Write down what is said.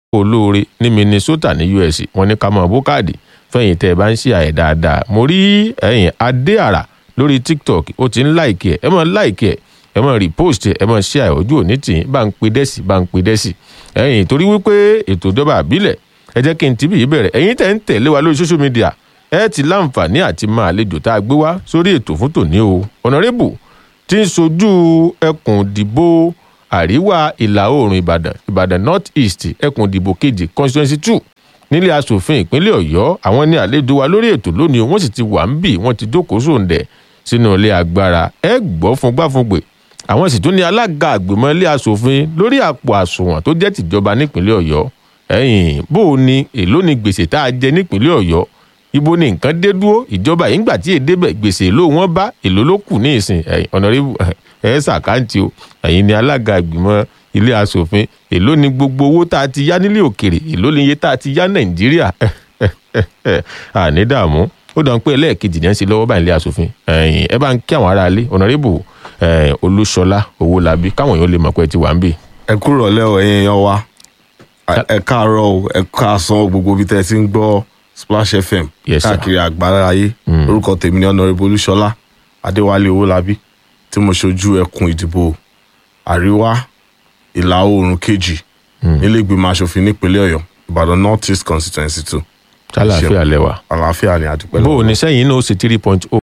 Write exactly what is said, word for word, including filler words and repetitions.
olóore ní Minnesota ní U S wọ́n ní ká máa bó káàdì fẹ̀yìn tẹ́ ẹ bá ń ṣe àyè dáadáa. mo rí ẹ̀yìn adé àrà lórí TikTok ó ti ń láìkì ẹ̀ ẹ máa láìkì ẹ̀ ẹ máa repost ẹ̀ ẹ máa share ojú òní tì í bá ń pe dẹ́sì bá ń pe dẹ́sì ẹ̀yìn torí wípé ètò ìjọba àbílẹ̀ ẹ jẹ́ kí n tibí yìí bẹ̀rẹ̀ ẹ̀yin tẹ́ ń tẹ̀lé wa lórí social media ẹ ti láǹfààní àti máa àlejò tá a gbé wá sórí ètò fún tòní o. Honorable tí ń sojú ẹkùn ìdìbò àríwá ìlà oòrùn ìbàdàn ìbàdàn north east ẹkùn ìdìbò kejì constituency two nílé asòfin ìpínlẹ̀ ọ̀yọ́ àwọn ní àlejò wa lórí ètò lónìí wọ́n sì ti wà ń bì wọ́n ti jókòó sóǹdẹ̀ sínú ilé agbára ẹ gbọ́ fún gbáfúngbè àwọn sì tún ní alága àgbìmọ̀ ilé asòfin lórí àpò àsùnwọ̀n tó jẹ́ tìjọba nípínlẹ̀ ọ̀yọ́ ẹ̀yìn bó o ní èló ni gbèsè tá a jẹ nípínlẹ̀ ọ̀yọ́ ibo ni nǹkan dé dúró ìjọba yìí ń gbà tí èdè bẹ̀ gbèsè ló wọ́n bá èló ló kù ní ìsìn ẹ̀yìn Honorable ẹ̀ ṣàkáǹtì o ẹ̀yin ni alága ìgbìmọ̀ ilé asòfin èló ni gbogbo owó tá a ti yá nílé òkèrè èló ni iye tá a ti yá nàìjíríà àní dààmú ó dàn pé ẹlẹ́ẹ̀kejì ní ẹ̀ ń ṣe lọ́wọ́ báyìí ilé asòfin ẹ̀yin ẹ bá ń kí àwọn aráalé Honorable olúṣọlá owólabí káwọn èèyàn lè mọ̀ pé ẹ ti wà ń bì. ẹ kúrò lẹ́wọ̀ ẹ̀yin èèyàn wa ẹ káàárọ̀ o ẹ káàsán gbogbo ibi tẹ́ ẹ ti ń gbọ́ Splash F M káàkiri àgbára ayé orúkọ tèmi ni Honorable olúṣọlá adéwálé owólabí tí mo ṣojú ẹkùn ìdìbò àríwá ìlà oòrùn kejì nílé ìgbìmọ̀ aṣòfin nípínlẹ̀ ọ̀yọ́ ìbàdàn north east constituency two. àlàáfíà lẹ́wà àlàáfíà ni àdúpẹ́ lọ́wọ́. bó o ní sẹ́yìn náà ó ṣe three point oh